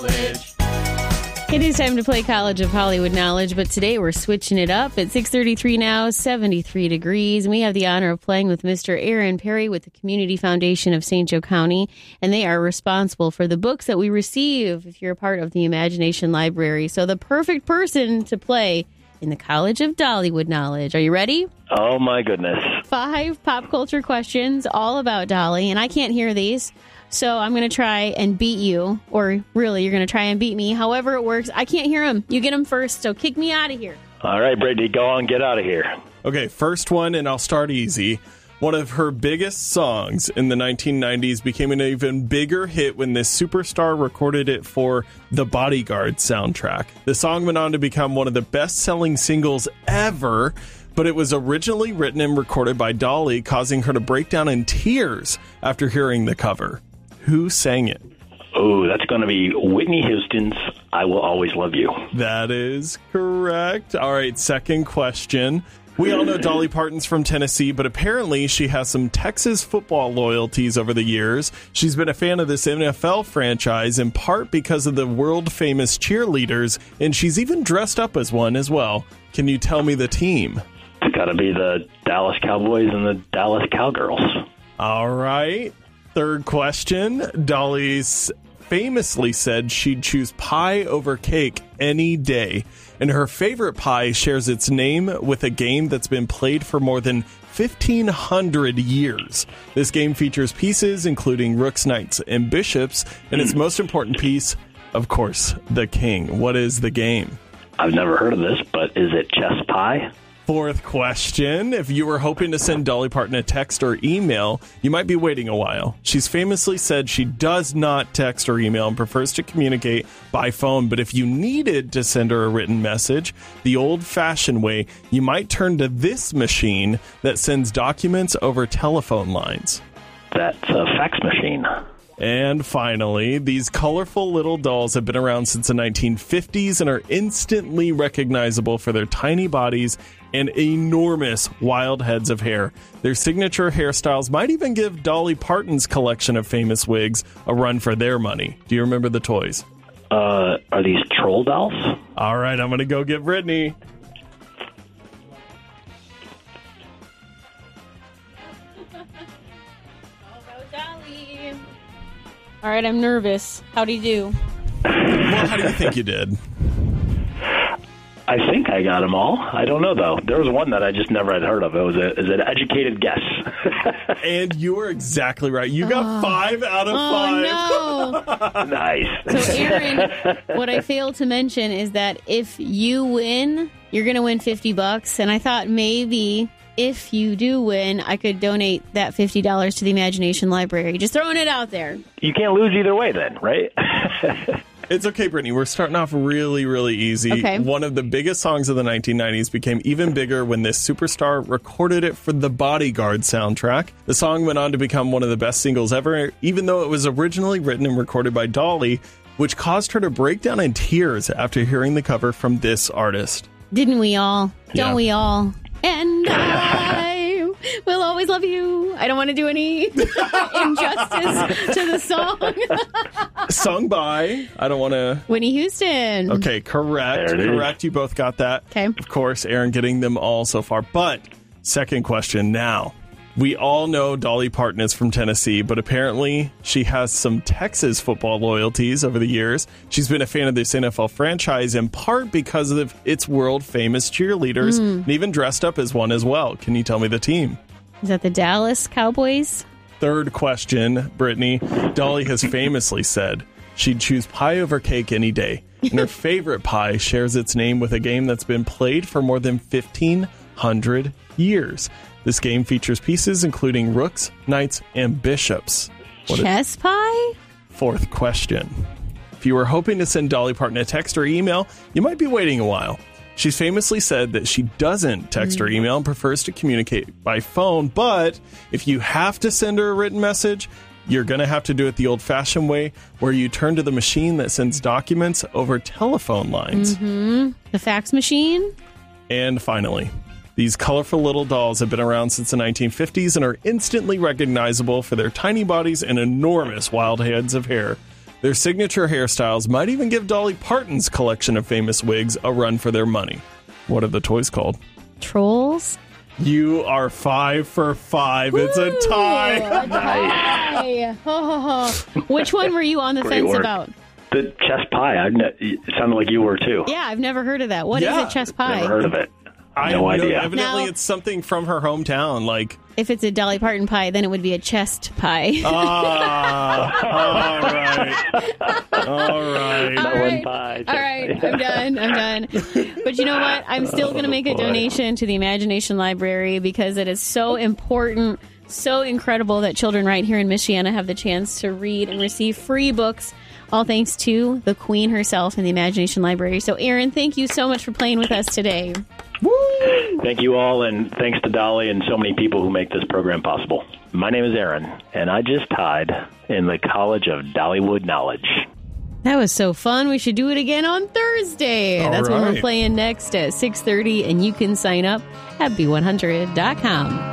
It is time to play College of Hollywood Knowledge, but today we're switching it up. At 6:33 now, 73 degrees, and we have the honor of playing with Mr. Aaron Perry with the Community Foundation of St. Joe County, and they are responsible for the books that we receive if you're a part of the Imagination Library. So the perfect person to play in the College of Dollywood Knowledge. Are you ready? Oh, my goodness. 5 pop culture questions all about Dolly, and I can't hear these. So I'm going to try and beat you, or really, you're going to try and beat me. However it works, I can't hear them. You get them first, so kick me out of here. All right, Brittany, go on, get out of here. Okay, first one, and I'll start easy. One of her biggest songs in the 1990s became an even bigger hit when this superstar recorded it for the Bodyguard soundtrack. The song went on to become one of the best-selling singles ever, but it was originally written and recorded by Dolly, causing her to break down in tears after hearing the cover. Who sang it? Oh, that's going to be Whitney Houston's I Will Always Love You. That is correct. All right, second question. We all know Dolly Parton's from Tennessee, but apparently she has some Texas football loyalties over the years. She's been a fan of this NFL franchise in part because of the world-famous cheerleaders, and she's even dressed up as one as well. Can you tell me the team? It's got to be the Dallas Cowboys and the Dallas Cowgirls. All right. Third question. Dolly's famously said she'd choose pie over cake any day, and her favorite pie shares its name with a game that's been played for more than 1,500 years. This game features pieces including rooks, knights, and bishops, and its most important piece, of course, the king. What is the game? I've never heard of this, but is it chess pie? Fourth question. If you were hoping to send Dolly Parton a text or email, you might be waiting a while. She's famously said she does not text or email and prefers to communicate by phone. But if you needed to send her a written message, the old-fashioned way, you might turn to this machine that sends documents over telephone lines. That's a fax machine. And finally, these colorful little dolls have been around since the 1950s and are instantly recognizable for their tiny bodies and enormous wild heads of hair. Their signature hairstyles might even give Dolly Parton's collection of famous wigs a run for their money. Do you remember the toys? Are these troll dolls? All right, I'm going to go get Brittany. All right, I'm nervous. How'd he do? Well, how do you think you did? I think I got them all. I don't know, though. There was one that I just never had heard of. It was an educated guess. And you were exactly right. You got 5 out of 5. No. Nice. So, Aaron, what I failed to mention is that if you win, you're going to win $50. And I thought maybe if you do win, I could donate that $50 to the Imagination Library. Just throwing it out there. You can't lose either way then, right? It's okay, Brittany. We're starting off really, really easy. Okay. One of the biggest songs of the 1990s became even bigger when this superstar recorded it for the Bodyguard soundtrack. The song went on to become one of the best singles ever, even though it was originally written and recorded by Dolly, which caused her to break down in tears after hearing the cover from this artist. Didn't we all? Yeah. Don't we all? And I will always love you. I don't want to do any injustice to the song. Sung by, I don't want to... Whitney Houston. Okay, correct. There it is. Correct. You both got that. Okay. Of course, Aaron getting them all so far. But, second question now. We all know Dolly Parton is from Tennessee, but apparently she has some Texas football loyalties over the years. She's been a fan of this NFL franchise in part because of its world-famous cheerleaders, and even dressed up as one as well. Can you tell me the team? Is that the Dallas Cowboys? Third question, Brittany. Dolly has famously said she'd choose pie over cake any day, and her favorite pie shares its name with a game that's been played for more than 1,500 years. This game features pieces including rooks, knights, and bishops. Chess pie? Fourth question. If you were hoping to send Dolly Parton a text or email, you might be waiting a while. She's famously said that she doesn't text or email and prefers to communicate by phone, but if you have to send her a written message, you're going to have to do it the old-fashioned way, where you turn to the machine that sends documents over telephone lines. The fax machine? And finally, these colorful little dolls have been around since the 1950s and are instantly recognizable for their tiny bodies and enormous wild heads of hair. Their signature hairstyles might even give Dolly Parton's collection of famous wigs a run for their money. What are the toys called? Trolls? You are 5 for 5. It's a tie. Nice. Which one were you on the fence work. about? The chess pie. It sounded like you were too. Yeah, I've never heard of that. What is Yeah. a chess pie? Never heard of it. I No have idea. Evidently, Now- it's something from her hometown. Like, If it's a Dolly Parton pie, then it would be a chest pie. all right. All right. All One right. pie. All right, I'm done. But you know what? I'm still going to make a donation to the Imagination Library because it is so important, so incredible that children right here in Michiana have the chance to read and receive free books, all thanks to the Queen herself and the Imagination Library. So, Aaron, thank you so much for playing with us today. Thank you all, and thanks to Dolly and so many people who make this program possible. My name is Aaron, and I just tied in the College of Dollywood Knowledge. That was so fun. We should do it again on Thursday. All That's when we're right. playing next at 6:30, and you can sign up at B100.com.